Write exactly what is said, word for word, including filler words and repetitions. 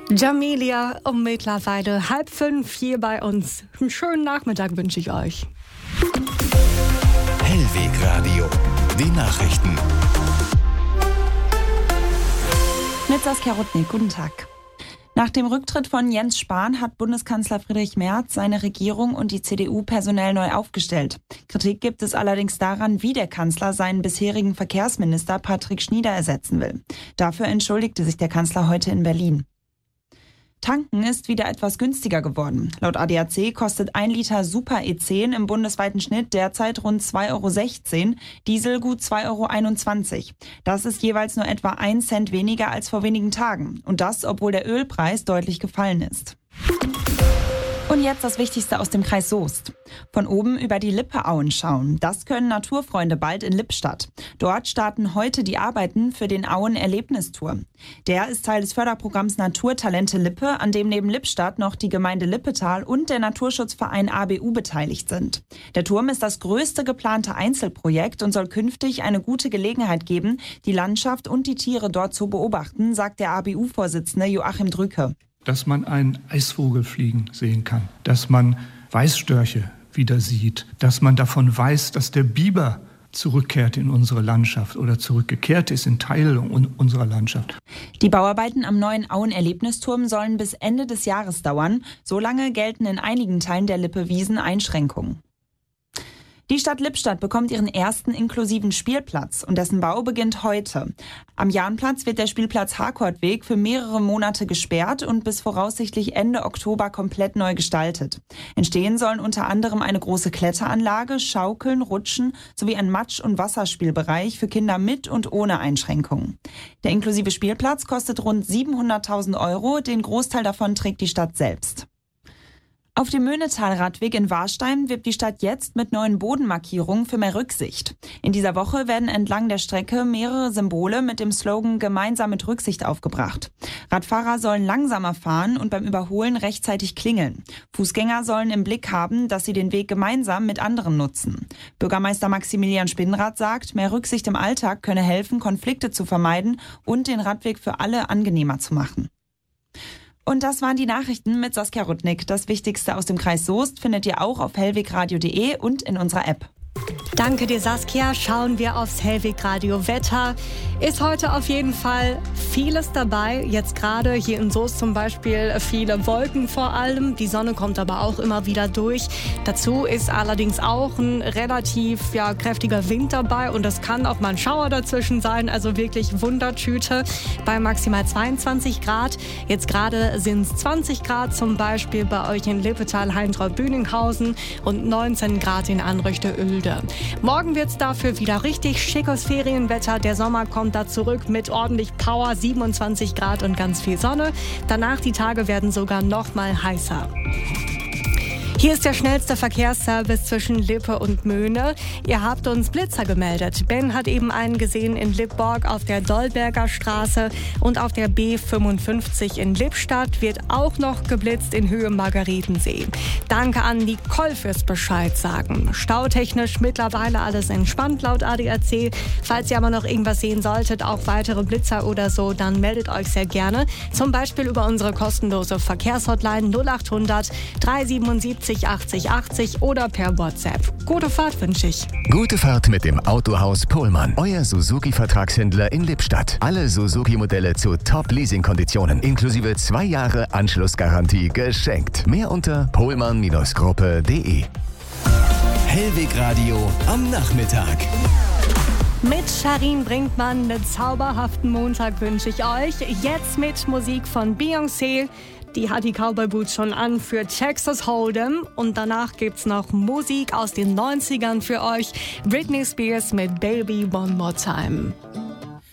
Jamelia um mittlerweile halb fünf hier bei uns. Einen schönen Nachmittag wünsche ich euch. Hellweg Radio, die Nachrichten. Mit Saskia Rudnick, guten Tag. Nach dem Rücktritt von Jens Spahn hat Bundeskanzler Friedrich Merz seine Regierung und die C D U personell neu aufgestellt. Kritik gibt es allerdings daran, wie der Kanzler seinen bisherigen Verkehrsminister Patrick Schnieder ersetzen will. Dafür entschuldigte sich der Kanzler heute in Berlin. Tanken ist wieder etwas günstiger geworden. Laut A D A C kostet ein Liter Super E zehn im bundesweiten Schnitt derzeit rund zwei Euro sechzehn, Diesel gut zwei Euro einundzwanzig. Das ist jeweils nur etwa ein Cent weniger als vor wenigen Tagen. Und das, obwohl der Ölpreis deutlich gefallen ist. Und jetzt das Wichtigste aus dem Kreis Soest. Von oben über die Lippe-Auen schauen. Das können Naturfreunde bald in Lippstadt. Dort starten heute die Arbeiten für den Auen-Erlebnistour. Der ist Teil des Förderprogramms Naturtalente Lippe, an dem neben Lippstadt noch die Gemeinde Lippetal und der Naturschutzverein A B U beteiligt sind. Der Turm ist das größte geplante Einzelprojekt und soll künftig eine gute Gelegenheit geben, die Landschaft und die Tiere dort zu beobachten, sagt der A B U-Vorsitzende Joachim Drücke. Dass man einen Eisvogel fliegen sehen kann, dass man Weißstörche wieder sieht, dass man davon weiß, dass der Biber zurückkehrt in unsere Landschaft oder zurückgekehrt ist in Teile unserer Landschaft. Die Bauarbeiten am neuen Auen-Erlebnisturm sollen bis Ende des Jahres dauern. Solange gelten in einigen Teilen der Lippe-Wiesen Einschränkungen. Die Stadt Lippstadt bekommt ihren ersten inklusiven Spielplatz und dessen Bau beginnt heute. Am Jahnplatz wird der Spielplatz Harkortweg für mehrere Monate gesperrt und bis voraussichtlich Ende Oktober komplett neu gestaltet. Entstehen sollen unter anderem eine große Kletteranlage, Schaukeln, Rutschen sowie ein Matsch- und Wasserspielbereich für Kinder mit und ohne Einschränkungen. Der inklusive Spielplatz kostet rund siebenhunderttausend Euro, den Großteil davon trägt die Stadt selbst. Auf dem Möhnetal-Radweg in Warstein wirbt die Stadt jetzt mit neuen Bodenmarkierungen für mehr Rücksicht. In dieser Woche werden entlang der Strecke mehrere Symbole mit dem Slogan "Gemeinsam mit Rücksicht" aufgebracht. Radfahrer sollen langsamer fahren und beim Überholen rechtzeitig klingeln. Fußgänger sollen im Blick haben, dass sie den Weg gemeinsam mit anderen nutzen. Bürgermeister Maximilian Spinnrad sagt, mehr Rücksicht im Alltag könne helfen, Konflikte zu vermeiden und den Radweg für alle angenehmer zu machen. Und das waren die Nachrichten mit Saskia Rudnick. Das Wichtigste aus dem Kreis Soest findet ihr auch auf hellwegradio punkt de und in unserer App. Danke dir, Saskia. Schauen wir aufs Hellwegradio Wetter. Ist heute auf jeden Fall vieles dabei. Jetzt gerade hier in Soest zum Beispiel viele Wolken vor allem. Die Sonne kommt aber auch immer wieder durch. Dazu ist allerdings auch ein relativ ja, kräftiger Wind dabei und es kann auch mal ein Schauer dazwischen sein. Also wirklich Wundertüte bei maximal zweiundzwanzig Grad. Jetzt gerade sind es zwanzig Grad zum Beispiel bei euch in Lippetal, Heintraub-Büninghausen und neunzehn Grad in Anrichte-Oelde. Morgen wird's dafür wieder richtig schickes Ferienwetter. Der Sommer kommt da zurück mit ordentlich Power, siebenundzwanzig Grad und ganz viel Sonne. Danach die Tage werden sogar noch mal heißer. Hier ist der schnellste Verkehrsservice zwischen Lippe und Möhne. Ihr habt uns Blitzer gemeldet. Ben hat eben einen gesehen in Lippborg auf der Dollberger Straße und auf der B fünfundfünfzig in Lippstadt wird auch noch geblitzt in Höhe Margaretensee. Danke an Nicole fürs Bescheid sagen. Stautechnisch mittlerweile alles entspannt laut A D A C. Falls ihr aber noch irgendwas sehen solltet, auch weitere Blitzer oder so, dann meldet euch sehr gerne. Zum Beispiel über unsere kostenlose Verkehrshotline null acht hundert drei siebenundsiebzig achtzig achtzig oder per WhatsApp. Gute Fahrt wünsche ich. Gute Fahrt mit dem Autohaus Pohlmann. Euer Suzuki-Vertragshändler in Lippstadt. Alle Suzuki-Modelle zu Top-Leasing-Konditionen. Inklusive zwei Jahre Anschlussgarantie geschenkt. Mehr unter pohlmann Gruppe punkt de. Hellweg Radio am Nachmittag. Mit Sharin Brinkmann einen zauberhaften Montag wünsche ich euch. Jetzt mit Musik von Beyoncé. Die hat die Cowboy Boots schon an für Texas Hold'em. Und danach gibt's noch Musik aus den neunzigern für euch. Britney Spears mit Baby One More Time.